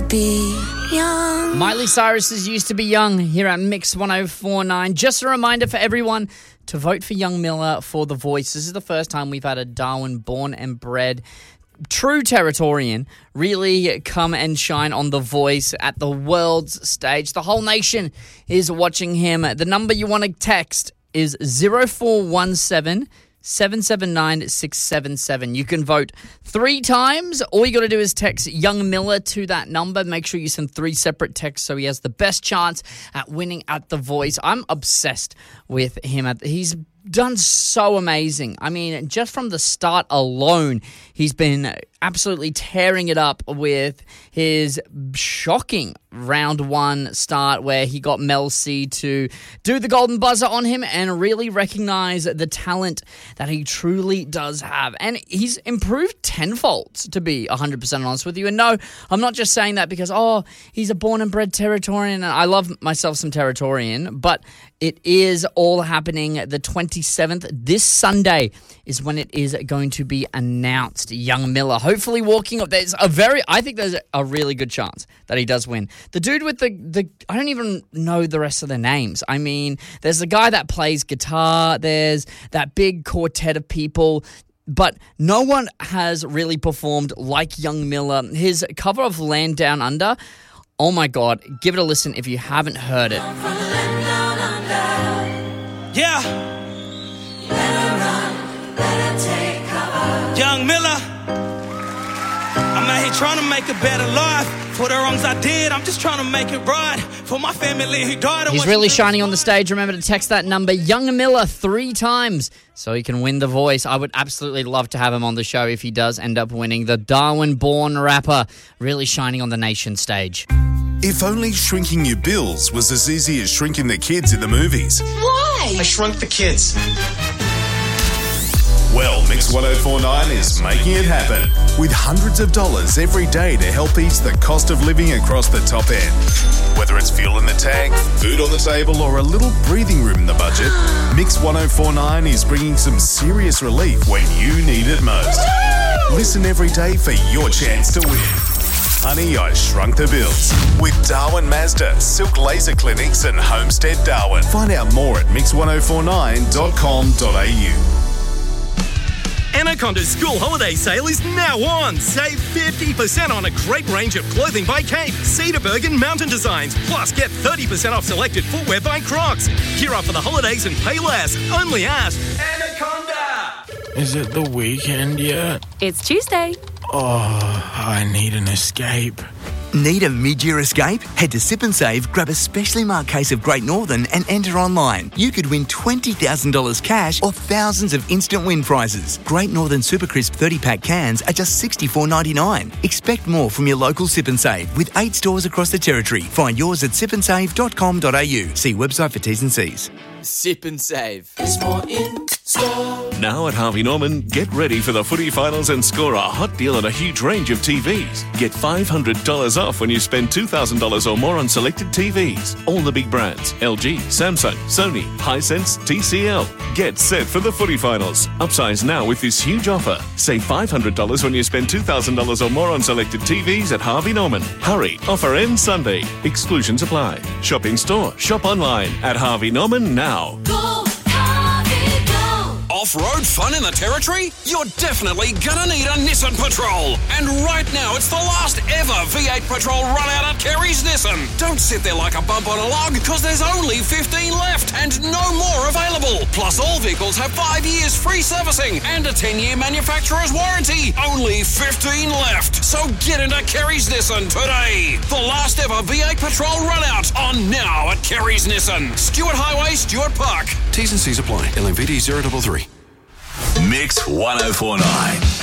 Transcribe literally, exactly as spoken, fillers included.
be young. Miley Cyrus's Used to Be Young here at Mix one oh four point nine. Just a reminder for everyone to vote for Young Miller for The Voice. This is the first time we've had a Darwin born and bred true Territorian really come and shine on The Voice at the world's stage. The whole nation is watching him. The number you want to text is zero four one seven, seven seven nine, six seven seven. You can vote three times. All you got to do is text Young Miller to that number. Make sure you send three separate texts so he has the best chance at winning at The Voice. I'm obsessed with him. At He's done so amazing. I mean, just from the start alone, he's been absolutely tearing it up with his shocking round one start where he got Mel C to do the golden buzzer on him and really recognize the talent that he truly does have. And he's improved tenfold, to be one hundred percent honest with you. And no, I'm not just saying that because, oh, he's a born and bred Territorian, and I love myself some Territorian, but it is all happening the twenty-seventh. This Sunday is when it is going to be announced. Young Miller, hopefully walking up. There's a very, I think there's a really good chance that he does win. The dude with the, the, I don't even know the rest of their names. I mean, there's the guy that plays guitar. There's that big quartet of people. But no one has really performed like Young Miller. His cover of Land Down Under, oh my God, give it a listen if you haven't heard it. Yeah. Better run, better take cover. Young Miller. I'm out here trying to make a better life. For the wrongs I did, I'm just trying to make it right. For my family who died. He's really shining on the stage. Remember to text that number, Young Miller, three times so he can win The Voice. I would absolutely love to have him on the show if he does end up winning. The Darwin-born rapper really shining on the nation stage. If only shrinking your bills was as easy as shrinking the kids in the movies. Why? I shrunk the kids. Well, Mix one oh four point nine is making it happen with hundreds of dollars every day to help ease the cost of living across the top end. Whether it's fuel in the tank, food on the table, or a little breathing room in the budget, Mix one oh four point nine is bringing some serious relief when you need it most. Listen every day for your chance to win. Honey, I Shrunk the Bills with Darwin Mazda, Silk Laser Clinics and Homestead Darwin. Find out more at mix one oh four nine dot com dot a u. Anaconda's school holiday sale is now on. Save fifty percent on a great range of clothing by Cape, Cedarburg and Mountain Designs. Plus, get thirty percent off selected footwear by Crocs. Gear up for the holidays and pay less. Only at Anaconda. Is it the weekend yet? It's Tuesday. Oh, I need an escape. Need a mid-year escape? Head to Sip and Save, grab a specially marked case of Great Northern and enter online. You could win twenty thousand dollars cash or thousands of instant win prizes. Great Northern Super Crisp thirty-pack cans are just sixty-four ninety-nine. Expect more from your local Sip and Save with eight stores across the territory. Find yours at sip and save dot com dot a u. See website for T's and C's. Sip and Save. There's more in store. Now at Harvey Norman, get ready for the footy finals and score a hot deal on a huge range of T Vs. Get five hundred dollars off when you spend two thousand dollars or more on selected T Vs. All the big brands, L G, Samsung, Sony, Hisense, T C L. Get set for the footy finals. Upsize now with this huge offer. Save five hundred dollars when you spend two thousand dollars or more on selected T Vs at Harvey Norman. Hurry, offer ends Sunday. Exclusions apply. Shop in store, shop online at Harvey Norman now. Go, Harvey, go. Off-road fun in the Territory? You're definitely gonna need a Nissan Patrol. And right now, it's the last ever V eight Patrol run out at Kerry's Nissan. Don't sit there like a bump on a log, because there's only fifteen left and no more available. Plus, all vehicles have five years free servicing and a ten-year manufacturer's warranty. Only fifteen left. So get into Kerry's Nissan today. The last ever V eight Patrol run out on now at Kerry's Nissan. Stewart Highway, Stewart Park. T's and C's apply. L M V D zero three three. Mix one oh four point nine.